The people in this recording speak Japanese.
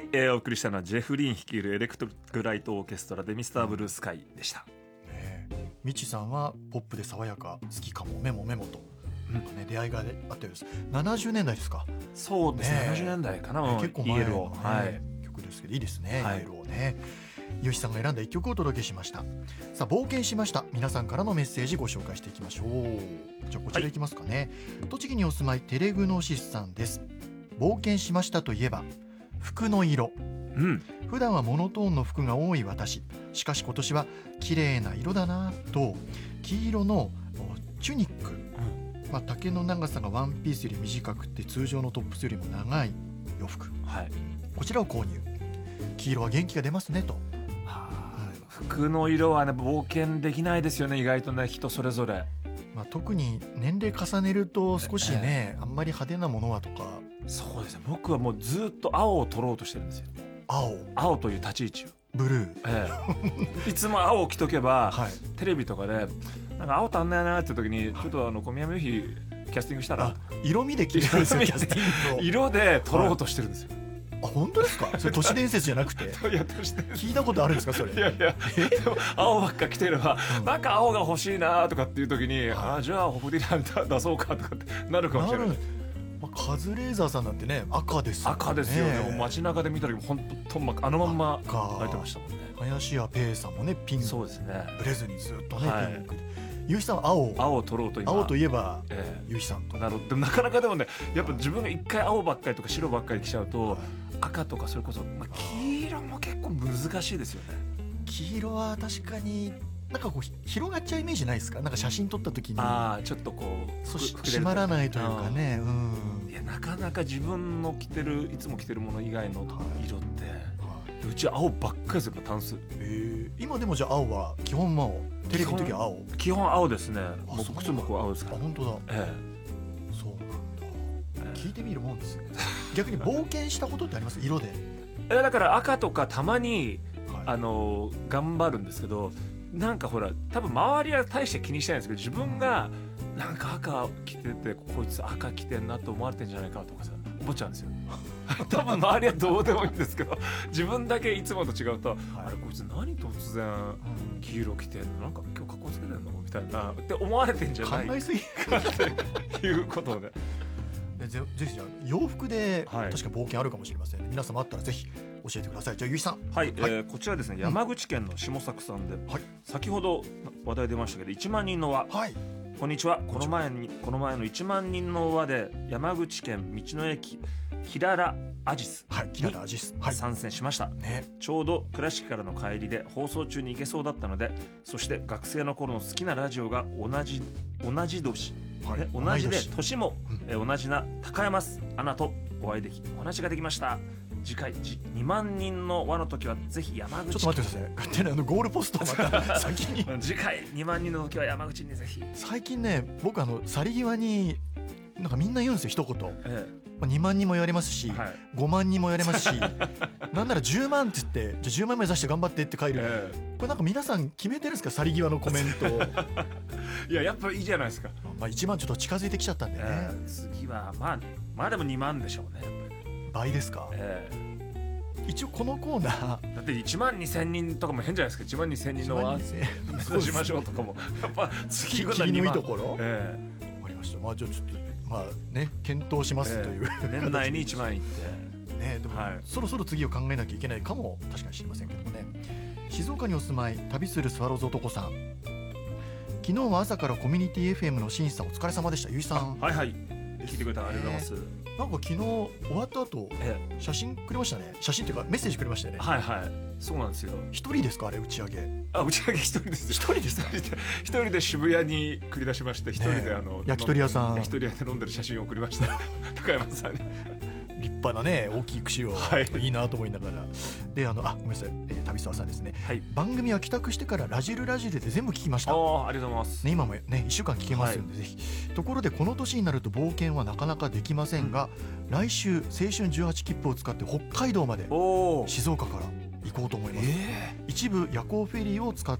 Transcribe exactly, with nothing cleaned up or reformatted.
えー、お送りしたのはジェフ・リーン率いるエレクトリック・ライト・オーケストラでミスターブルースカイでした。 みちさんはポップで爽やか好きかもメモメモと、なんかね、出会いがあったようです。ななじゅうねんだいですか。 そうですね、 ねななじゅうねんだいかな、 ね結構前の、ねはい、 曲ですけどいいですね、 はい、 イエローね。よしさんが選んだいっきょくをお届けしました。さあ冒険しました皆さんからのメッセージご紹介していきましょう。じゃあこちらいきますかね、はい、栃木にお住まいテレグノシスさんです。冒険しましたといえば服の色、うん、普段はモノトーンの服が多い私、しかし今年は綺麗な色だなと黄色のチュニック、うん、まあ、丈の長さがワンピースより短くて通常のトップスよりも長い洋服、はい、こちらを購入。黄色は元気が出ますねと。 はあ、うん、服の色はね冒険できないですよね、意外とね、人それぞれ。 まあ、特に年齢重ねると少しね、えー、あんまり派手なものはとか。 そうですね、僕はもうずっと青を取ろうとしてるんですよ。 青青という立ち位置をブルー、 ええ、いつも青を着とけば、はい、テレビとかでなんか青足んないなって時に、はい、ちょっとあの小宮山由紀キャスティングしたら色味で着るんですよキャスティングを色で取ろうとしてるんですよ、はい。 あ、本当ですか。それ都市伝説じゃなくていや都市伝説聞いたことあるんですかそれ。 いやいやでも青ばっか着てれば、うん、なんか青が欲しいなとかっていう時に、はい、あじゃあホフディラン出そうかとかってなるかもしれない。 まあ、カズレーザーさんなんてね赤ですよね。 赤ですよね。もう街中で見た時も本当とあのまんま入ってましたもんね。 林家ペーさんもねピンク、そうですね、ブレずにずっとね、はい、ピンクで。ゆうひさんは青青を取ろうと今青といえば、えー、ゆうひさんと。 なるほど。でもなかなかでもねやっぱ自分が一回青ばっかりとか白ばっかり着ちゃうと、はい、赤とかそれこそ、まあ、黄色も結構難しいですよね。 黄色は確かになんかこう広がっちゃうイメージないですか。なんか写真撮った時にあちょっとこうそし締まらないというかね、うん、 いやなかなか自分の着てるいつも着てるもの以外の色って、はい、うち青ばっかりですよタンス。 えー、今でもじゃあ青は基本もうテレビの時は青。 基本青ですね。もう靴もこう青ですから。 あ本当だ、ええ、そうなんだ、ええ、聞いてみるもんですね逆に冒険したことってあります色で。 えだから赤とかたまに、はい、あの頑張るんですけど、なんかほら多分周りは大して気にしてないんですけど、自分がなんか赤着ててこいつ赤着てんなと思われてんじゃないかとかさ思っちゃうんですよ多分周りはどうでもいいんですけど自分だけいつもと違うと、はい、あれこいつ何突然黄色着てんの、なんか今日格好つけてんのみたいなって思われてんじゃない考えすぎっていうことでぜぜひじゃあ洋服で確か冒険あるかもしれませんね、はい、皆様あったらぜひ教えてください。じゃあゆいさん。 はい、はい、えー、こちらですね、山口県の下作さんで、うん、はい、先ほど話題出ましたけどいちまんにんの輪、はい、こんにちは。この前にこの前のいちまんにんの輪で山口県道の駅キララアジスに参戦しました、はいね、ちょうど倉敷からの帰りで放送中に行けそうだったので、そして学生の頃の好きなラジオが同じ同じ年、はい、同じで年も、うん、え同じな高山アナとお会いできお話ができました。次回にまんにんの輪の時はぜひ山口。 ちょっと待ってください、勝手にあのゴールポストをまた先に次回にまんにんの時は山口にぜひ。 最近ね僕あの去り際になんかみんな言うんですよ一言、ええ、まあ、にまんにんも言われますし、はい、ごまんにんも言われますしなんならじゅうまんって言ってじゃあじゅうまん目指して頑張ってって書いて、ええ、これなんか皆さん決めてるんですか去り際のコメントいややっぱいいじゃないですか。 まあいちまんちょっと近づいてきちゃったんでね、えー、次はまあまあでもにまんでしょうね。やっぱり倍ですか、えー、一応このコーナーだっていちまんにせんにんとかも変じゃないですか。いちまんにせんにんの輪目指しましょうとかもやっぱ次は切りのいいところ、えー、分かりました。まあじゃあちょっとまあね、検討しますという、 えー、年内にいちまんいってね、でも、はい、そろそろ次を考えなきゃいけないかも確かに知りませんけどもね。静岡にお住まい旅するスワローズ男さん、昨日は朝からコミュニティ エフエム の審査お疲れ様でした。ゆいさん。 はいはい、聞いてくれたありがとうございます。 なんか昨日終わった後、ええ、写真くれましたね。写真っていうかメッセージくれましたよね。 はいはい、そうなんですよ。 一人ですかあれ打ち上げ。 あ、打ち上げ一人です。 一人ですか。 一人で渋谷に繰り出しまして、一人であの、 ね、焼き鳥屋さん焼き鳥屋で飲んでる写真を送りました高山さんに。 立派なね大きい串を、はい、いいなと思いながらであのあごめんなさい、えー、旅沢さんですね、はい、番組は帰宅してからラジルラジルで全部聞きました。 あありがとうございます、 ね、今もねいっしゅうかん聞けますんで、はい、ぜひ。ところでこの年になると冒険はなかなかできませんが、うん、来週青春じゅうはち切符を使って北海道まで静岡から行こうと思います、えー、一部夜行フェリーを使って